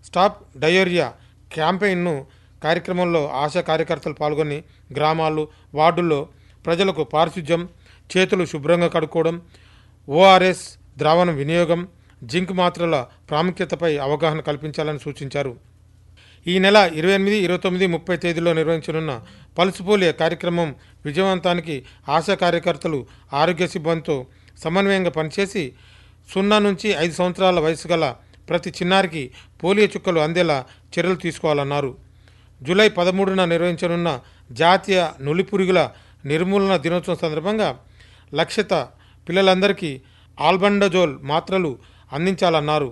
Stop diarrhoea క్యాంపెయిన్ను కార్యక్రమంలో ఆశా కార్యకర్తలు పాల్గొని గ్రామాలు, వార్డుల్లో ప్రజలకు పారిశుధ్యం, చేతులు శుభ్రంగా కడుక్కోవడం, ఓఆర్ఎస్ ద్రావణం వినియోగం, జింక్ మాత్రల ప్రాముఖ్యతపై అవగాహన కల్పించాలని సూచించారు. ఈ నెల 28, 29, 30 తేదీల్లో నిర్వహించనున్న పల్స్ పోలియో కార్యక్రమం విజయవంతానికి ఆశా కార్యకర్తలు ఆరోగ్య సిబ్బందితో సమన్వయంగా పనిచేసి 0 నుంచి 5 సంవత్సరాల వయసు గల ప్రతి చిన్నారికి పోలియో చుక్కలు అందేలా చర్యలు తీసుకోవాలన్నారు. జూలై 13న నిర్వహించనున్న జాతీయ నులిపురుగుల నిర్మూలన దినోత్సవం సందర్భంగా లక్ష్యత పిల్లలందరికీ ఆల్బండజోల్ మాత్రలు అందించాలన్నారు.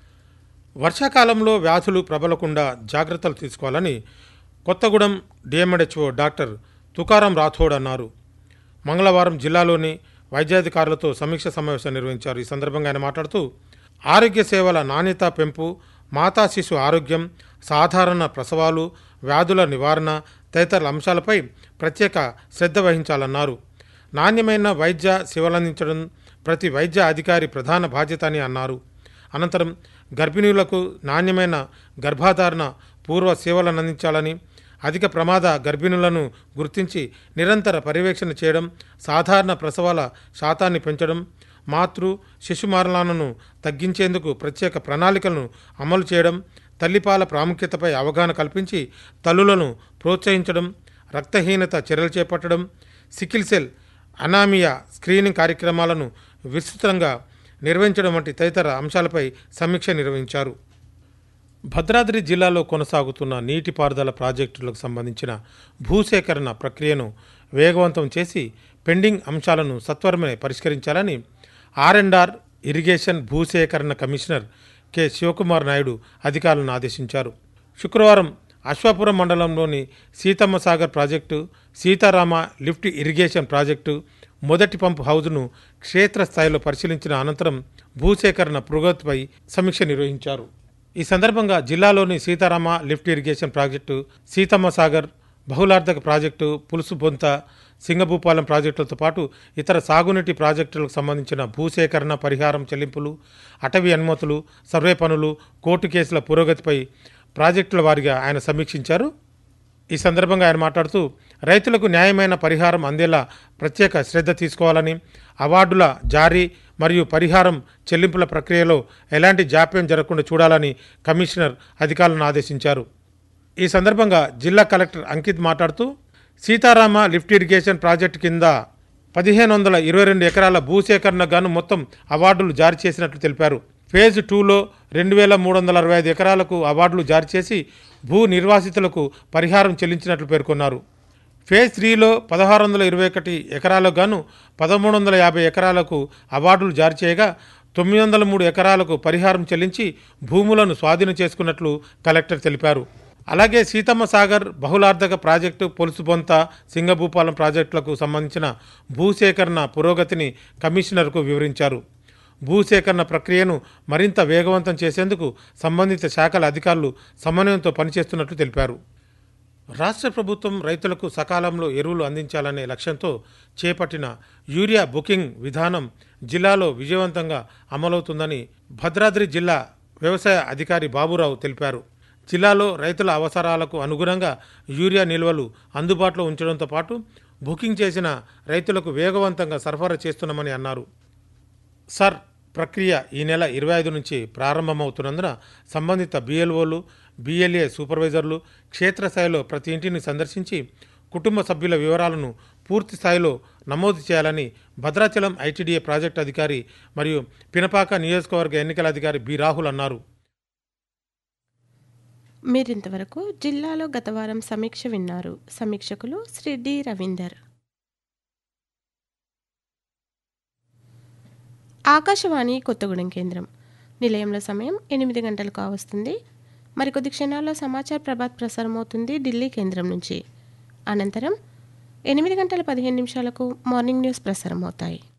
వర్షాకాలంలో వ్యాధులు ప్రబలకుండా జాగ్రత్తలు తీసుకోవాలని కొత్తగూడెం డిఎంహెచ్ఓ డాక్టర్ తుకారాం రాథోడ్ అన్నారు. మంగళవారం జిల్లాలోని వైద్యాధికారులతో సమీక్ష సమావేశం నిర్వహించారు. ఈ సందర్భంగా ఆయన మాట్లాడుతూ ఆరోగ్య సేవల నాణ్యత పెంపు, మాతా శిశు ఆరోగ్యం, సాధారణ ప్రసవాలు, వ్యాధుల నివారణ తదితర అంశాలపై ప్రత్యేక శ్రద్ధ వహించాలన్నారు. నాణ్యమైన వైద్య సేవలందించడం ప్రతి వైద్య అధికారి ప్రధాన బాధ్యత అని అన్నారు. అనంతరం గర్భిణీలకు నాణ్యమైన గర్భధారణ పూర్వ సేవలను అందించాలని, అధిక ప్రమాద గర్భిణులను గుర్తించి నిరంతర పర్యవేక్షణ చేయడం, సాధారణ ప్రసవాల శాతాన్ని పెంచడం, మాతృ శిశు మరణాలను తగ్గించేందుకు ప్రత్యేక ప్రణాళికలను అమలు చేయడం, తల్లిపాల ప్రాముఖ్యతపై అవగాహన కల్పించి తల్లులను ప్రోత్సహించడం, రక్తహీనత చర్యలు చేపట్టడం, సికిల్ సెల్ అనామియా స్క్రీనింగ్ కార్యక్రమాలను విస్తృతంగా నిర్వహించడం వంటి తదితర అంశాలపై సమీక్ష నిర్వహించారు. భద్రాద్రి జిల్లాలో కొనసాగుతున్న నీటిపారుదల ప్రాజెక్టులకు సంబంధించిన భూసేకరణ ప్రక్రియను వేగవంతం చేసి పెండింగ్ అంశాలను సత్వరమే పరిష్కరించాలని ఆర్&ఆర్ ఇరిగేషన్ భూసేకరణ కమిషనర్ కె శివకుమార్ నాయుడు అధికారులను ఆదేశించారు. శుక్రవారం అశ్వాపురం మండలంలోని Seethamma Sagar project, Sitarama lift irrigation project మొదటి పంపు హౌజ్ను క్షేత్రస్థాయిలో పరిశీలించిన అనంతరం భూసేకరణ పురోగతిపై సమీక్ష నిర్వహించారు. ఈ సందర్భంగా జిల్లాలోని Sitarama lift irrigation project, Seethamma Sagar బహుళార్థక project, పులుసు బొంత, సింగభూపాలెం ప్రాజెక్టులతో పాటు ఇతర సాగునీటి ప్రాజెక్టులకు సంబంధించిన భూసేకరణ పరిహారం చెల్లింపులు, అటవీ అనుమతులు, సర్వే పనులు, కోర్టు కేసుల పురోగతిపై ప్రాజెక్టుల వారీగా ఆయన సమీక్షించారు. ఈ సందర్భంగా ఆయన మాట్లాడుతూ రైతులకు న్యాయమైన పరిహారం అందేలా ప్రత్యేక శ్రద్ధ తీసుకోవాలని, అవార్డుల జారీ మరియు పరిహారం చెల్లింపుల ప్రక్రియలో ఎలాంటి జాప్యం జరగకుండా చూడాలని కమిషనర్ అధికారులను ఆదేశించారు. ఈ సందర్భంగా జిల్లా కలెక్టర్ అంకిత్ మాట్లాడుతూ సీతారామ లిఫ్ట్ ఇరిగేషన్ ప్రాజెక్టు కింద 1522 ఎకరాల భూసేకరణకు గాను మొత్తం అవార్డులు జారీ చేసినట్లు తెలిపారు. ఫేజ్ 2లో 2365 ఎకరాలకు అవార్డులు జారీ చేసి భూ నిర్వాసితులకు పరిహారం చెల్లించినట్లు పేర్కొన్నారు. ఫేజ్ 3లో 1621 ఎకరాలకు గాను 1350 ఎకరాలకు అవార్డులు జారీ చేయగా 903 ఎకరాలకు పరిహారం చెల్లించి భూములను స్వాధీనం చేసుకున్నట్లు కలెక్టర్ తెలిపారు. అలాగే సీతమ్మ సాగర్ బహుళార్థక ప్రాజెక్టు, పొలుసుబొంత, సింగభూపాలెం ప్రాజెక్టులకు సంబంధించిన భూసేకరణ పురోగతిని కమిషనర్కు వివరించారు. భూసేకరణ ప్రక్రియను మరింత వేగవంతం చేసేందుకు సంబంధిత శాఖల అధికారులు సమన్వయంతో పనిచేస్తున్నట్లు తెలిపారు. రాష్ట్ర ప్రభుత్వం రైతులకు సకాలంలో ఎరువులు అందించాలనే లక్ష్యంతో చేపట్టిన యూరియా బుకింగ్ విధానం జిల్లాలో విజయవంతంగా అమలవుతుందని భద్రాద్రి జిల్లా వ్యవసాయ అధికారి బాబురావు తెలిపారు. జిల్లాలో రైతుల అవసరాలకు అనుగుణంగా యూరియా నిల్వలు అందుబాటులో ఉంచడంతో పాటు బుకింగ్ చేసిన రైతులకు వేగవంతంగా సరఫరా చేస్తున్నామని అన్నారు. సర్ ప్రక్రియ ఈ నెల 25 నుంచి ప్రారంభమవుతున్నందున సంబంధిత బిఎల్ఓలు, బిఎల్ఏ సూపర్వైజర్లు క్షేత్రస్థాయిలో ప్రతి ఇంటిని సందర్శించి కుటుంబ సభ్యుల వివరాలను పూర్తి స్థాయిలో నమోదు చేయాలని భద్రాచలం ఐటీడీఏ ప్రాజెక్టు అధికారి మరియు పినపాక నియోజకవర్గ ఎన్నికల అధికారి బి రాహుల్ అన్నారు. మీరింతవరకు జిల్లాలో గత వారం సమీక్ష విన్నారు. సమీక్షకులు శ్రీ డి రవీందర్. ఆకాశవాణి కొత్తగూడెం కేంద్రం. నిలయంలో సమయం 8 గంటలు కావస్తుంది. మరికొద్ది క్షణాల్లో సమాచార ప్రభాత్ ప్రసారమవుతుంది ఢిల్లీ కేంద్రం నుంచి. అనంతరం 8 గంటల 15 నిమిషాలకు మార్నింగ్ న్యూస్ ప్రసారం అవుతాయి.